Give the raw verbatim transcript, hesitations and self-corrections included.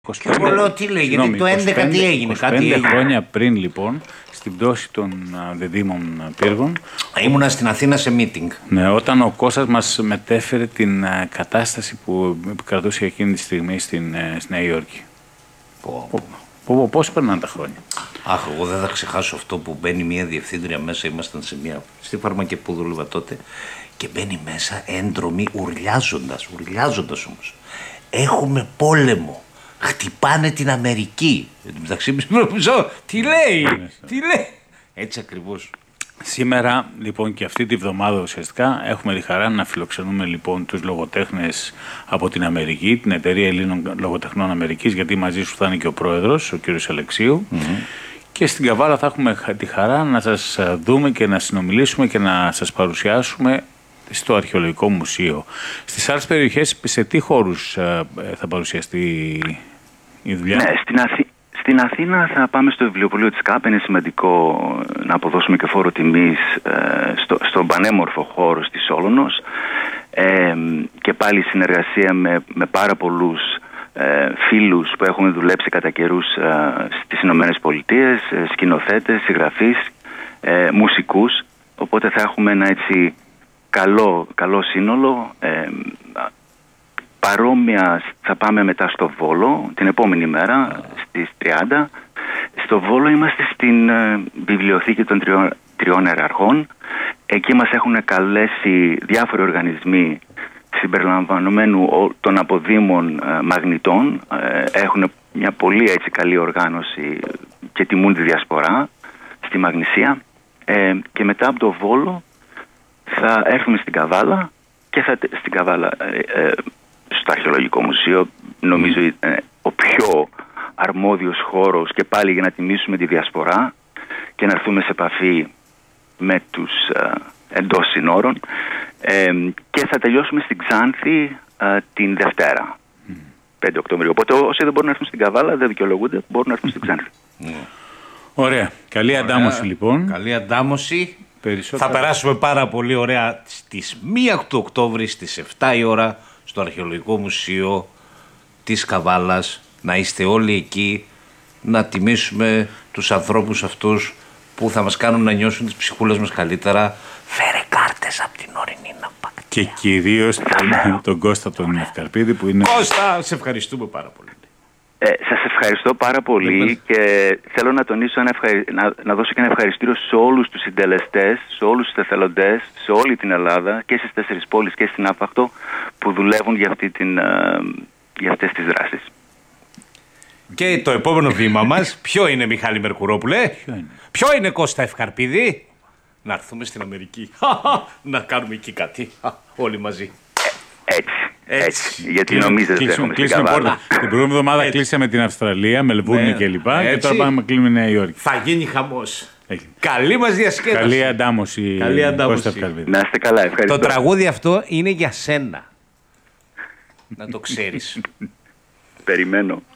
Και πολλό τι λέει, γιατί το έντεκα τι έγινε, κάτι έγινε. είκοσι πέντε χρόνια πριν λοιπόν, στην πτώση των δεδίμων πύργων. Ήμουνα στην Αθήνα σε meeting. Ναι, όταν ο Κώστας μας μετέφερε την κατάσταση που επικρατούσε εκείνη τη στιγμή στην, στη Νέα Υόρκη. Πω, πω. Πω, πώς περνάνε τα χρόνια. Αχ, εγώ δεν θα ξεχάσω αυτό που μπαίνει μια διευθύντρια μέσα, ήμασταν σε μια, στη φάρμακη που δούλευα τότε, και μπαίνει μέσα έντρομη, ουρλιάζοντας, ουρλιάζοντας όμως. Έχουμε πόλεμο. Χτυπάνε την Αμερική. Μεταξύ τι λέει, τι λέει. Έτσι ακριβώς. Σήμερα, λοιπόν, και αυτή τη βδομάδα ουσιαστικά έχουμε τη χαρά να φιλοξενούμε λοιπόν τους λογοτέχνες από την Αμερική, την Εταιρεία Ελλήνων Λογοτεχνών Αμερικής, γιατί μαζί σου θα είναι και ο πρόεδρος, ο κύριος Αλεξίου. Mm-hmm. Και στην Καβάλα θα έχουμε τη χαρά να σας δούμε και να συνομιλήσουμε και να σας παρουσιάσουμε στο Αρχαιολογικό Μουσείο. Στις άλλες περιοχές, σε τι χώρους θα παρουσιαστεί η δουλειά? Ναι, στην, Αθή... στην Αθήνα θα πάμε στο βιβλιοπωλείο της ΚΑΠ. Είναι σημαντικό να αποδώσουμε και φόρο τιμής ε, στο, στον πανέμορφο χώρο της Σόλωνος, ε, και πάλι συνεργασία με, με πάρα πολλούς ε, φίλους που έχουμε δουλέψει κατά καιρούς ε, στις Ηνωμένες Πολιτείες, ε, σκηνοθέτες, συγγραφείς, ε, μουσικούς, οπότε θα έχουμε ένα έτσι καλό, καλό σύνολο. ε, Παρόμοια θα πάμε μετά στο Βόλο την επόμενη μέρα στις τριάντα. Στο Βόλο είμαστε στην ε, βιβλιοθήκη των τριών, τριών Ιεραρχών. Εκεί μας έχουν καλέσει διάφοροι οργανισμοί συμπεριλαμβανομένου των αποδήμων ε, μαγνητών. Ε, έχουν μια πολύ έτσι καλή οργάνωση και τιμούν τη διασπορά στη Μαγνησία. Ε, και μετά από το Βόλο θα έρθουμε στην Καβάλα και θα στην Καβάλα... Ε, ε, στο Αρχαιολογικό Μουσείο, νομίζω είναι ο πιο αρμόδιος χώρος και πάλι για να τιμήσουμε τη διασπορά και να έρθουμε σε επαφή με τους ε, εντός συνόρων, ε, και θα τελειώσουμε στην Ξάνθη ε, την Δευτέρα, mm. πέντε Οκτωβρίου. Οπότε όσοι δεν μπορούν να έρθουν στην Καβάλα δεν δικαιολογούνται, μπορούν να έρθουν στην Ξάνθη. Mm. Ωραία. Καλή ωραία. Αντάμωση λοιπόν. Καλή αντάμωση. Περισσότερα. Θα περάσουμε πάρα πολύ ωραία στις πρώτη του Οκτώβρη στις εφτά η ώρα στο Αρχαιολογικό Μουσείο της Καβάλας. Να είστε όλοι εκεί, να τιμήσουμε τους ανθρώπους αυτούς που θα μας κάνουν να νιώσουν τις ψυχούλες μας καλύτερα. Φέρε κάρτες από την ορεινή ναυπακτία. Και κυρίως τον, τον Κώστα τον Ευκαρπίδη που είναι... Κώστα, σε ευχαριστούμε πάρα πολύ. Ε, σας ευχαριστώ πάρα πολύ και θέλω να τονίσω, ένα ευχαρι... να, να δώσω και ένα ευχαριστήριο σε όλους τους συντελεστές, σε όλους τους εθελοντές, σε όλη την Ελλάδα και στις τέσσερις πόλεις και στην Άφαχτο που δουλεύουν για, αυτή την, για αυτές τις δράσεις. Και το επόμενο βήμα μας, ποιο είναι, Μιχάλη Μερκουρόπουλε? Ποιο είναι, ποιο είναι Κώστα Ευκαρπίδη? Να έρθουμε στην Αμερική, να κάνουμε εκεί κάτι, όλοι μαζί. Έτσι. Έτσι, έτσι, γιατί νομίζετε ότι έχουμε στην Καβάλα. Την προηγούμενη εβδομάδα κλείσαμε την Αυστραλία, Μελβούρνη κλπ. Και τώρα πάμε να κλείνουμε Νέα Υόρκη. Θα γίνει χαμός. Καλή μας διασκέδαση. Καλή αντάμωση. Καλή αντάμωση. Να είστε καλά, ευχαριστώ. Το τραγούδι αυτό είναι για σένα. Να το ξέρεις. Περιμένω.